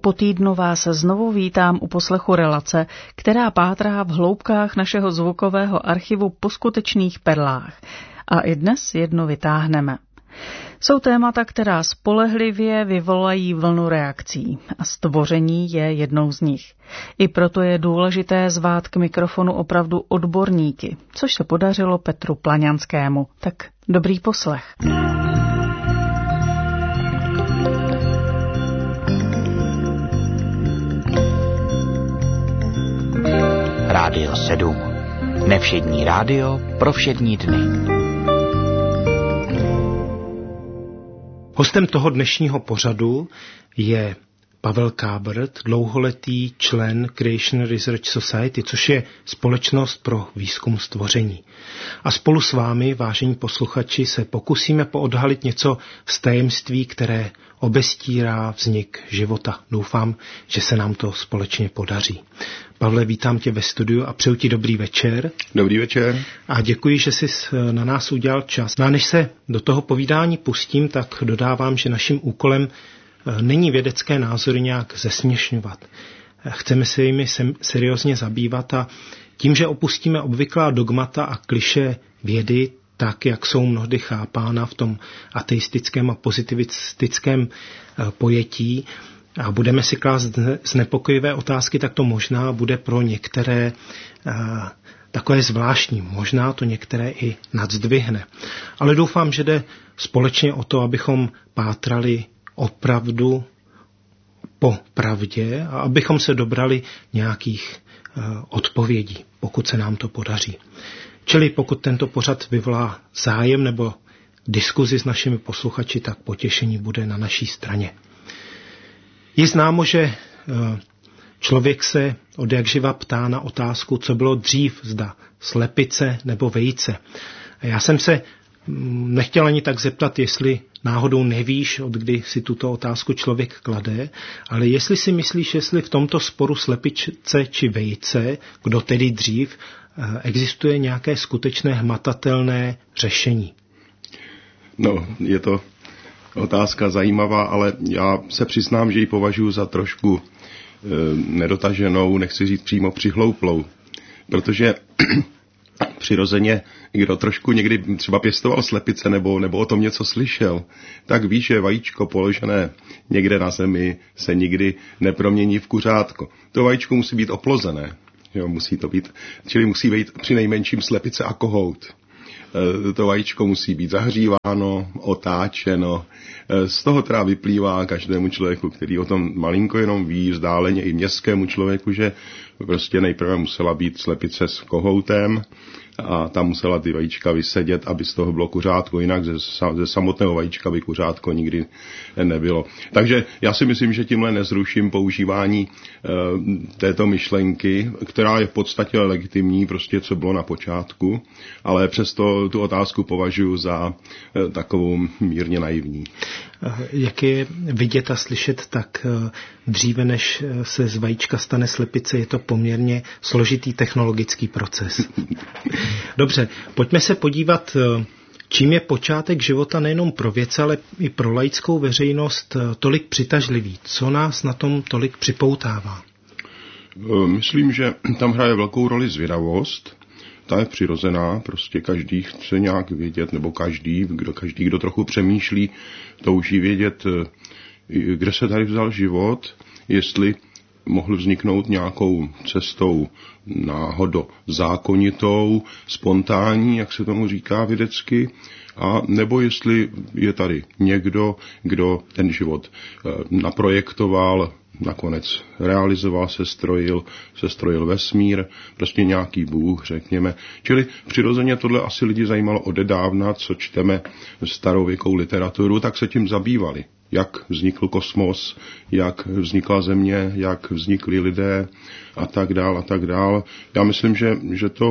Po týdnu vás znovu vítám u poslechu relace, která pátrá v hloubkách našeho zvukového archivu po skutečných perlách. A i dnes jedno vytáhneme. Jsou témata, která spolehlivě vyvolají vlnu reakcí a stvoření je jednou z nich. I proto je důležité zvát k mikrofonu opravdu odborníky, což se podařilo Petru Plaňanskému. Tak dobrý poslech. Rádio 7. Nevšední rádio pro všední dny. Hostem toho dnešního pořadu je Pavel Kábrt, dlouholetý člen Creation Research Society, což je společnost pro výzkum stvoření. A spolu s vámi, vážení posluchači, se pokusíme poodhalit něco z tajemství, které obestírá vznik života. Doufám, že se nám to společně podaří. Pavle, vítám tě ve studiu a přeju ti dobrý večer. Dobrý večer. A děkuji, že jsi na nás udělal čas. No a než se do toho povídání pustím, tak dodávám, že naším úkolem není vědecké názory nějak zesměšňovat. Chceme se jimi seriózně zabývat a tím, že opustíme obvyklá dogmata a klišé vědy, tak, jak jsou mnohdy chápána v tom ateistickém a pozitivistickém pojetí, a budeme si klást znepokojivé otázky, tak to možná bude pro některé takové zvláštní. Možná to některé i nadzdvihne. Ale doufám, že jde společně o to, abychom pátrali opravdu po pravdě a abychom se dobrali nějakých odpovědí, pokud se nám to podaří. Čili pokud tento pořad vyvolá zájem nebo diskuzi s našimi posluchači, tak potěšení bude na naší straně. Je známo, že člověk se odjakživa ptá na otázku, co bylo dřív, zda slepice nebo vejce. A já jsem se nechtěl ani tak zeptat, jestli náhodou nevíš, od kdy si tuto otázku člověk klade, ale jestli si myslíš, jestli v tomto sporu slepice či vejce, kdo tedy dřív, existuje nějaké skutečné hmatatelné řešení. No, je to otázka zajímavá, ale já se přiznám, že ji považuji za trošku nedotaženou, nechci říct přímo přihlouplou, protože přirozeně, kdo trošku někdy třeba pěstoval slepice nebo o tom něco slyšel, tak ví, že vajíčko položené někde na zemi se nikdy nepromění v kuřátko. To vajíčko musí být oplozené, jo, musí to být, čili musí být při nejmenším slepice a kohout. To vajíčko musí být zahříváno, otáčeno. Z toho teda vyplývá každému člověku, který o tom malinko jenom ví, vzdáleně i městskému člověku, že prostě nejprve musela být slepice s kohoutem a tam musela ty vajíčka vysedět, aby z toho bylo kuřátko, jinak ze samotného vajíčka by kuřátko nikdy nebylo. Takže já si myslím, že tímhle nezruším používání této myšlenky, která je v podstatě legitimní, prostě co bylo na počátku, ale přesto tu otázku považuji za takovou mírně naivní. Jak je vidět a slyšet, tak dříve, než se z vajíčka stane slepice, je to poměrně složitý technologický proces. Dobře, pojďme se podívat, čím je počátek života nejenom pro vědce, ale i pro laickou veřejnost tolik přitažlivý. Co nás na tom tolik připoutává? Myslím, že tam hraje velkou roli zvědavost. Ta je přirozená, prostě každý chce nějak vědět, nebo každý, kdo trochu přemýšlí, touží vědět, kde se tady vzal život, jestli mohl vzniknout nějakou cestou náhodo zákonitou, spontánní, jak se tomu říká vědecky, a nebo jestli je tady někdo, kdo ten život naprojektoval, nakonec realizoval, sestrojil vesmír, prostě nějaký bůh, řekněme. Čili přirozeně tohle asi lidi zajímalo odedávna, co čteme starověkou literaturu, tak se tím zabývali. Jak vznikl kosmos, jak vznikla země, jak vznikli lidé a tak dál a tak dál. Já myslím, že to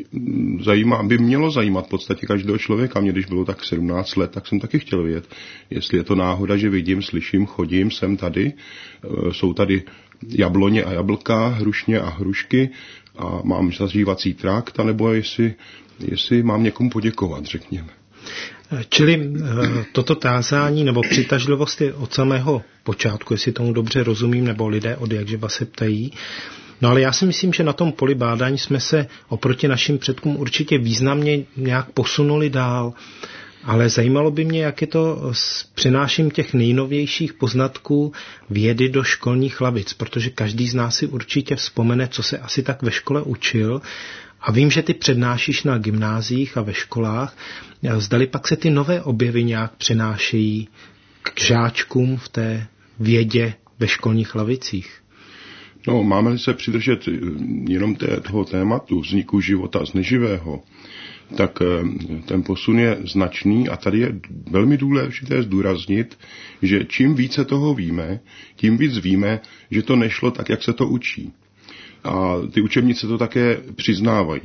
by mělo zajímat v podstatě každého člověka. Mě, když bylo tak 17 let, tak jsem taky chtěl vědět, jestli je to náhoda, že vidím, slyším, chodím, jsem tady, jsou tady jabloně a jablka, hrušně a hrušky a mám zažívací trakt, anebo jestli mám někomu poděkovat, řekněme. Čili toto tázání nebo přitažlivost je od samého počátku, jestli tomu dobře rozumím, nebo lidé od jakživa se ptají. No ale já si myslím, že na tom poli bádání jsme se oproti našim předkům určitě významně nějak posunuli dál. Ale zajímalo by mě, jak je to s přenáším těch nejnovějších poznatků vědy do školních lavic, protože každý z nás si určitě vzpomene, co se asi tak ve škole učil. A vím, že ty přednášíš na gymnáziích a ve školách. Zdali pak se ty nové objevy nějak přenášejí k žáčkům v té vědě ve školních lavicích? No, máme-li se přidržet jenom toho tématu vzniku života z neživého, tak ten posun je značný a tady je velmi důležité zdůraznit, že čím více toho víme, tím víc víme, že to nešlo tak, jak se to učí. A ty učebnice to také přiznávají.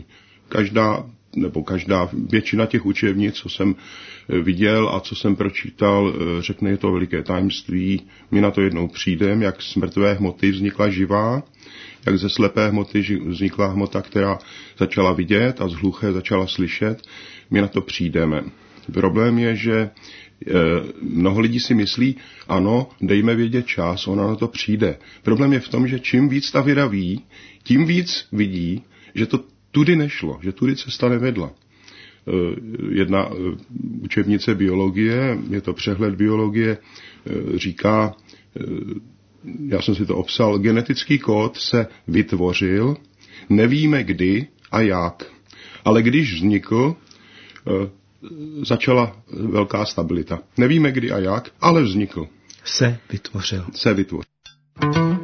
Většina těch učebnic, co jsem viděl a co jsem pročítal, řekne, je to veliké tajemství, my na to jednou přijdeme, jak z mrtvé hmoty vznikla živá, jak ze slepé hmoty vznikla hmota, která začala vidět a z hluché začala slyšet, my na to přijdeme. Problém je, že mnoho lidí si myslí, ano, dejme vědět čas, ona na to přijde. Problém je v tom, že čím víc ta věda ví, tím víc vidí, že to tudy nešlo, že tudy cesta nevedla. Jedna učebnice biologie, je to přehled biologie, říká, já jsem si to obsal, genetický kód se vytvořil, nevíme kdy a jak, ale když vznikl, začala velká stabilita. Nevíme kdy a jak, ale vznikl. Se vytvořil.